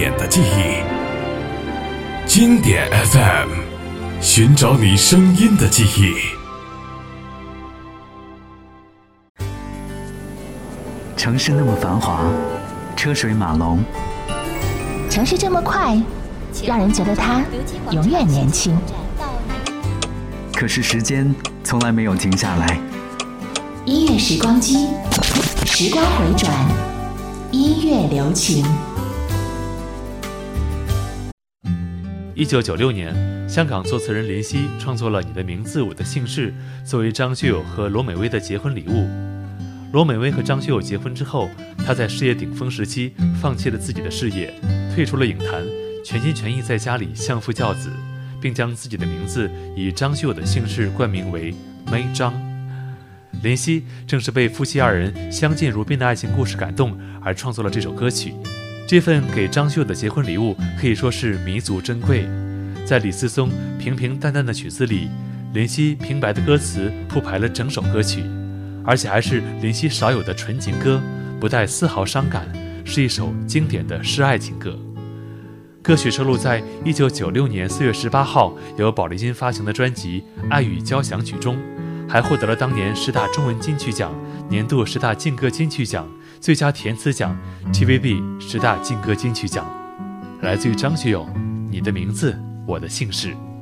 典的记忆。经典 FM， 寻找你声音的记忆。 城市那么繁华，车水马龙， 城市这么快，让人觉得它永远年轻。 可是时间从来没有停下来。 音乐时光机，时光回转，音乐留情。 1996年，香港作词人林夕创作了《你的名字我的姓氏》，作为张学友和罗美薇的结婚礼物。罗美薇和张学友结婚之后，她在事业顶峰时期放弃了自己的事业，退出了影坛，全心全意在家里相夫教子，并将自己的名字以张学友的姓氏冠名为梅张。林夕正是被夫妻二人相敬如宾的爱情故事感动而创作了这首歌曲。这份给张学友的结婚礼物可以说是弥足珍贵。在李思松平平淡淡的曲子里，林夕平白的歌词铺排了整首歌曲，而且还是林夕少有的纯情歌，不带丝毫伤感，是一首经典的诗爱情歌。歌曲收录在1996年4月18号由宝丽金发行的专辑《爱与交响曲》中，还获得了当年10大中文金曲奖、年度10大劲歌金曲奖、最佳填词奖、TVB 10大劲歌金曲奖。来自于张学友，《你的名字我的姓氏》。